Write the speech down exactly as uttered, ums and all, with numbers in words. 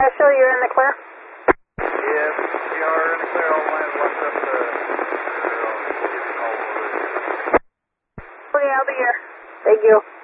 Ashley, you're in the clear? Yes, we are in the clear. All lines locked up. Uh, Okay, I'll be here. Thank you.